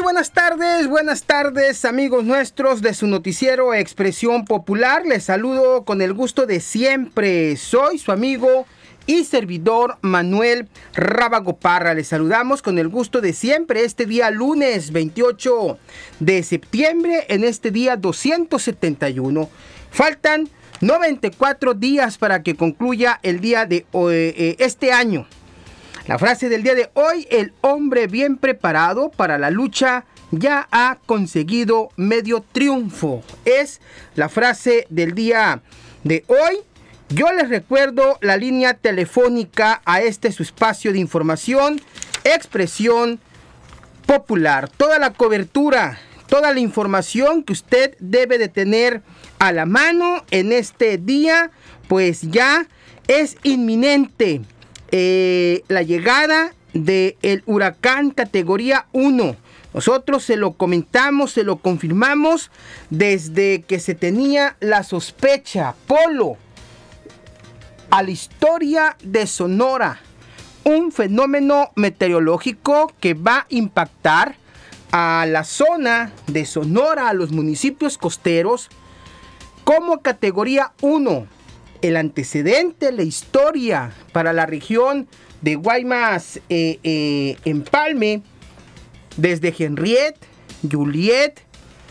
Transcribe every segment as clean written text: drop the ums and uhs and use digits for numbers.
buenas tardes amigos nuestros de su noticiero Expresión Popular. Les saludo con el gusto de siempre. Soy su amigo y servidor Manuel Rábago Parra. Les saludamos con el gusto de siempre este día lunes 28 de septiembre, en este día 271. Faltan 94 días para que concluya el día de hoy, este año. La frase del día de hoy: el hombre bien preparado para la lucha ya ha conseguido medio triunfo. Es la frase del día de hoy. Yo les recuerdo la línea telefónica a su espacio de información, Expresión Popular. Toda la cobertura, toda la información que usted debe de tener a la mano en este día, pues ya es inminente la llegada del huracán categoría 1. Nosotros se lo comentamos, se lo confirmamos desde que se tenía la sospecha. Polo, a la historia de Sonora, un fenómeno meteorológico que va a impactar a la zona de Sonora, a los municipios costeros, como categoría 1. El antecedente, la historia para la región de Guaymas, Empalme, desde Henriette, Juliet,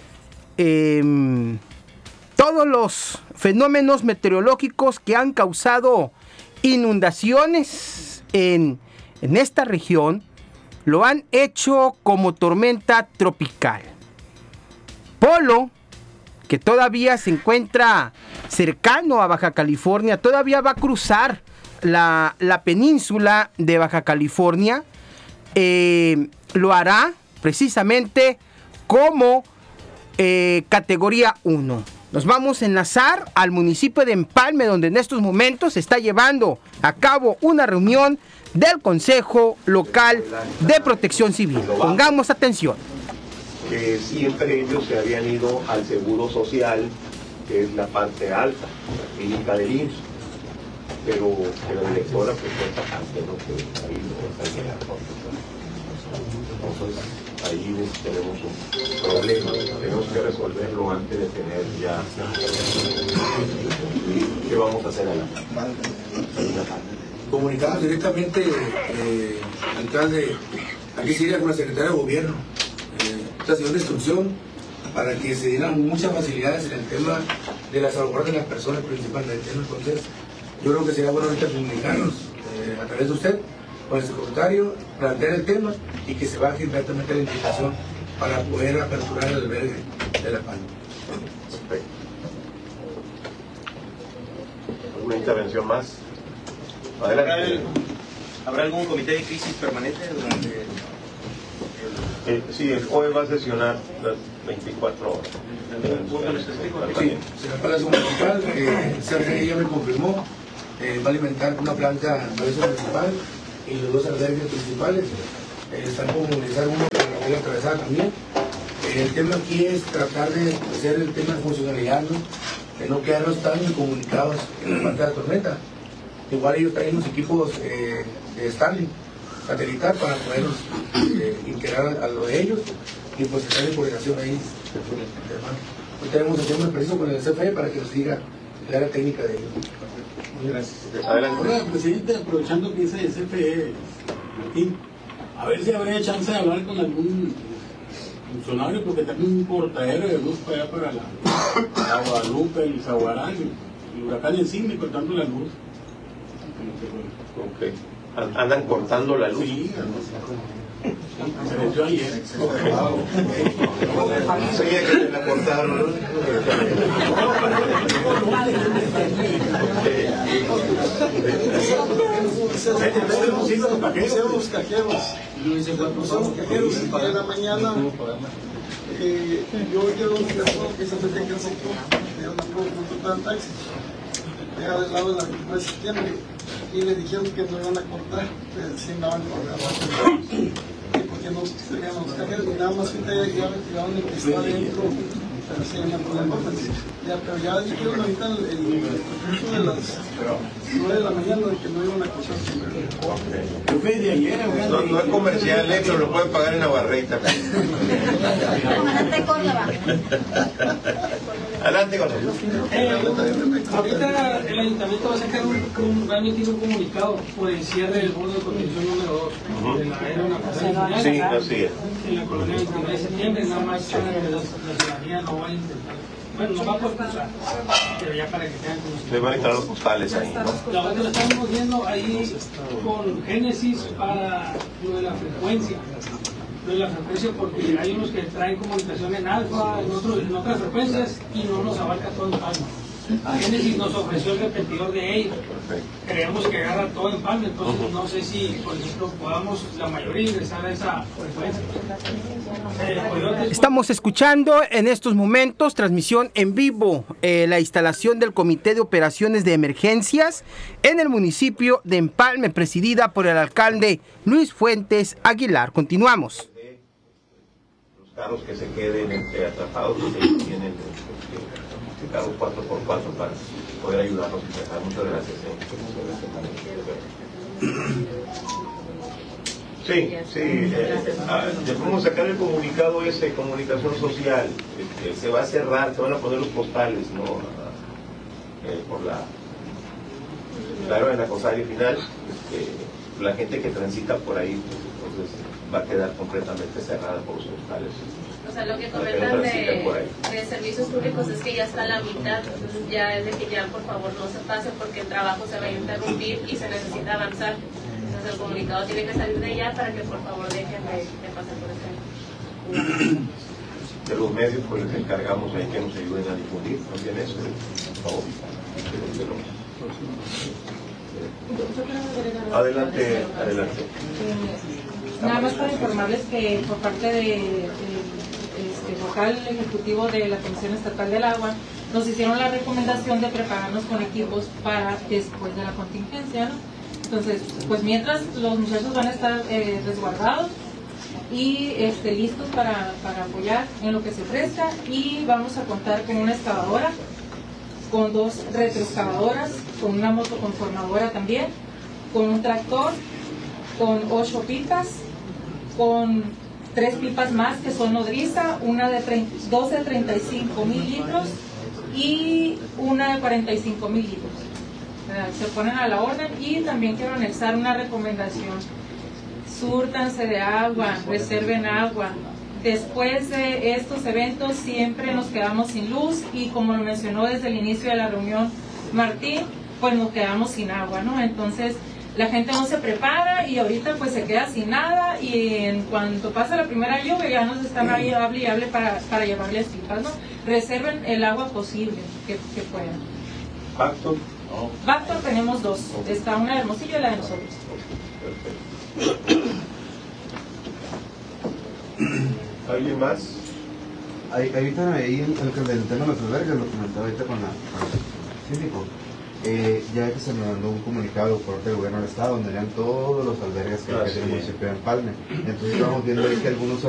todos los fenómenos meteorológicos que han causado inundaciones en esta región, lo han hecho como tormenta tropical. Polo, que todavía se encuentra cercano a Baja California, todavía va a cruzar la península de Baja California, lo hará precisamente como categoría 1. Nos vamos a enlazar al municipio de Empalme, donde en estos momentos se está llevando a cabo una reunión del Consejo Local de Protección Civil. Pongamos atención. Que siempre ellos se habían ido al Seguro Social, que es la parte alta, la clínica del IMSS, pero la directora pues fue esta parte, ¿no? Que ahí no está llegando. Entonces ahí tenemos un problema, tenemos que resolverlo antes de tener ya. ¿Qué vamos a hacer allá? Comunicamos directamente, alcalde, aquí sería con la Secretaría de Gobierno, esta siguiente instrucción para que se dieran muchas facilidades en el tema de la salvaguardia de las personas principalmente. Entonces, yo creo que sería bueno ahorita comunicarnos a través de usted con el secretario, plantear el tema y que se baje inmediatamente la invitación para poder aperturar el albergue de La Palma. ¿Alguna intervención más? Adelante. ¿Habrá algún comité de crisis permanente durante sí, el jueves va a sesionar las 24 horas. Sí, será Palacio Municipal, el CFE ya me confirmó, va a alimentar una planta en Palacio Municipal y los dos albergues principales están por movilizar uno para la calle atravesada también. El tema aquí es tratar de hacer el tema de funcionalidad, ¿no? De no quedarnos tan incomunicados en la parte de la tormenta. Igual ellos traen los equipos de Starlink satelital para podernos integrar a lo de ellos y pues estar en coordinación ahí. Hoy tenemos el tema preciso con el CFE para que nos diga el área técnica de ellos. Gracias. Adelante. Ahora, presidente, aprovechando que dice el CFE, Martín, a ver si habría chance de hablar con algún funcionario, porque también un portadero de luz para allá, para la Guadalupe, el Zaguarán, el huracán Insigne, cortando la luz. Okay. Andan cortando la luz. Sí, se metió ayer. Sabía que te la cortaron, ¿no? Somos cajeros de la mañana. Yo llevo un teléfono que se mete en el sector, yo no puedo contratar taxi. Llega del lado de la 29 de septiembre y le dijeron que no iban a cortar, sin la porque no tenían los cajeros, y nada más que ya retiraron el que está adentro pero sí, no hay problema, pues, ya, pero ya dijeron ahorita el curso de las 9 de la mañana de que no iban a acusar. Yo fui de ayer, No es comercial, pero lo pueden pagar en Navarrete. Comandante Córdoba. Adelante, Gonzalo. Ahorita el ayuntamiento va a sacar va a emitir un comunicado por el cierre del borde de contención número 2 de la era una pasada Sí, así es. en la colonia 29 de septiembre, nada más para que la ciudadanía no va a intentar. Bueno, no va a poder cruzar, pero ya para que tengan conocimiento. Se van a instalar los postales ahí, ¿no? La otra estamos viendo ahí con Génesis para lo de la frecuencia. Lo de la frecuencia porque hay unos que traen comunicación en alfa, en otras frecuencias y no nos abarca todo en palma. Génesis nos ofreció el repetidor de ellos. Creemos que agarra todo en palma, entonces no sé si, por ejemplo, podamos la mayoría ingresar a esa frecuencia. Estamos escuchando en estos momentos transmisión en vivo la instalación del Comité de Operaciones de Emergencias en el municipio de Empalme, presidida por el alcalde Luis Fuentes Aguilar. Continuamos. Los carros que se queden atrapados, que ellos tienen carros 4x4 para poder ayudarnos y dejar. Muchas gracias. Sí, vamos a sacar el comunicado ese, comunicación social. Se va a cerrar, se van a poner los postales, ¿no? Por la área de la Cosaria final. La gente que transita por ahí, entonces va a quedar completamente cerrada por los postales. O sea, lo que comentan de servicios públicos es que ya está a la mitad, entonces ya es de que ya por favor no se pase porque el trabajo se va a interrumpir y se necesita avanzar. Entonces el comunicado tiene que salir de ella para que por favor dejen de pasar por este. De los medios pues les encargamos ahí que nos ayuden a difundir también eso, por favor. Adelante. Nada más para informarles que por parte de vocal ejecutivo de la Comisión Estatal del Agua nos hicieron la recomendación de prepararnos con equipos para después de la contingencia, ¿no? Entonces, pues mientras los muchachos van a estar resguardados y listos para apoyar en lo que se ofrezca, y vamos a contar con una excavadora, con 2 retroexcavadoras, con una motoconformadora también, con un tractor, con 8 pipas, con 3 pipas más que son nodriza, dos de 35,000 litros y una de 45,000 litros. Se ponen a la orden. Y también quiero anexar una recomendación: súrtanse de agua, reserven agua. Después de estos eventos siempre nos quedamos sin luz y, como lo mencionó desde el inicio de la reunión Martín, pues nos quedamos sin agua, ¿no? Entonces la gente no se prepara y ahorita pues se queda sin nada, y en cuanto pasa la primera lluvia ya nos están ahí hable y hable para llevarles pipas, ¿no? Reserven el agua posible que puedan. ¿Pacto? Bactor tenemos 2, está una de Hermosillo y la de nosotros. ¿Alguien más? Ahorita ahí el tema de los albergues, lo comentaba ahorita con el síndico. Ya que se me mandó un comunicado por parte del gobierno del estado donde eran todos los albergues que tiene el municipio de Empalme. Entonces estamos viendo ahí que algunos